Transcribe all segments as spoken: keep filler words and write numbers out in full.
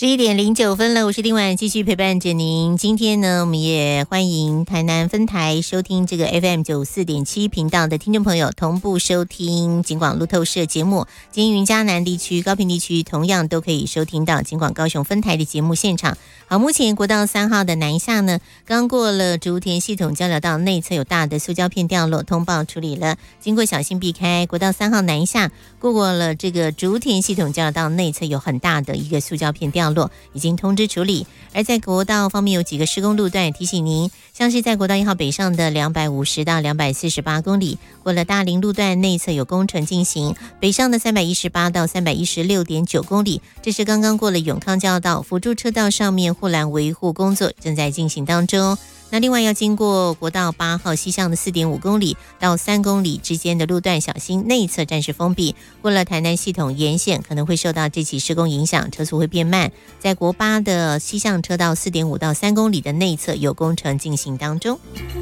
十一点零九分了，我是丁婉，继续陪伴着您。今天呢，我们也欢迎台南分台收听这个 F M 九四点七频道的听众朋友同步收听警广路透社节目。今天云嘉南地区、高屏地区同样都可以收听到警广高雄分台的节目现场。好，目前国道三号的南下呢，刚过了竹田系统交流道内侧有大的塑胶片掉落，通报处理了，经过小心避开。国道三号南下过过了这个竹田系统交流道内侧有很大的一个塑胶片掉落，已经通知处理。而在国道方面有几个施工路段，提醒您，像是在国道一号北上的两百五十到两百四十八公里，过了大林路段内侧有工程进行，北上的三百一十八到三百一十六点九公里，这是刚刚过了永康交流道辅助车道上面护栏维护工作正在进行当中。那另外要经过国道八号西向的 四点五公里到三公里之间的路段，小心内侧暂时封闭。过了台南系统沿线可能会受到这起施工影响，车速会变慢。在国八的西向车道 四点五到三公里的内侧有工程进行当中。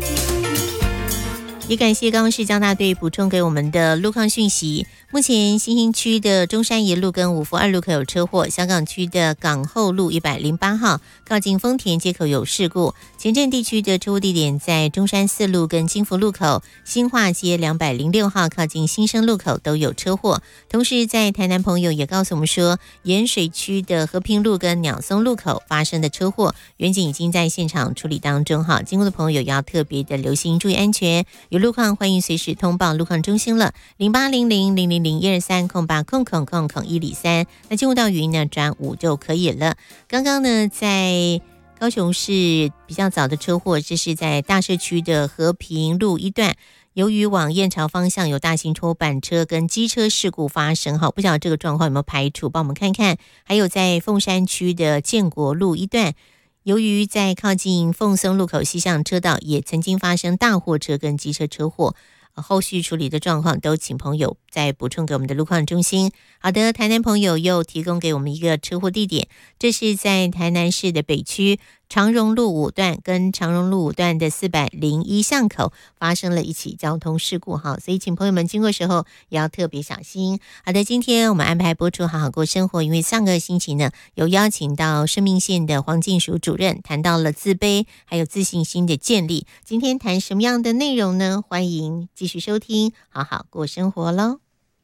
也感谢高雄市交大队补充给我们的路况讯息。目前新兴区的中山一路跟五福二路口有车祸，香港区的港后路一百零八号靠近丰田街口有事故，前镇地区的车祸地点在中山四路跟金福路口，新化街两百零六号靠近新生路口都有车祸。同时在台南朋友也告诉我们说，盐水区的和平路跟鸟松路口发生的车祸，员警已经在现场处理当中哈，经过的朋友要特别的留心，注意安全。有路况欢迎随时通报路况中心了，零八零零零零零一二三空八空空空空一里三。那进入到语音呢转五就可以了。刚刚呢在高雄市比较早的车祸，这是在大社区的和平路一段，由于往燕巢方向有大型拖板车跟机车事故发生，好，不晓得这个状况有没有排除，帮我们看看。还有在凤山区的建国路一段，由于在靠近凤松路口西向车道也曾经发生大货车跟机车车祸，后续处理的状况都请朋友再补充给我们的路况中心。好的，台南朋友又提供给我们一个车祸地点，这是在台南市的北区长荣路五段跟长荣路五段的四百零一巷口发生了一起交通事故哈，所以请朋友们经过时候也要特别小心。好的，今天我们安排播出好好过生活，因为上个星期呢有邀请到生命线的黄静淑主任，谈到了自卑还有自信心的建立。今天谈什么样的内容呢？欢迎继续收听好好过生活咯。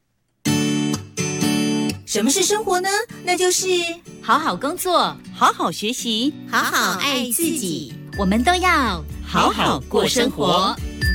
什么是生活呢？那就是好好工作，好好学习， 好好爱自己， 我们都要好好过生活。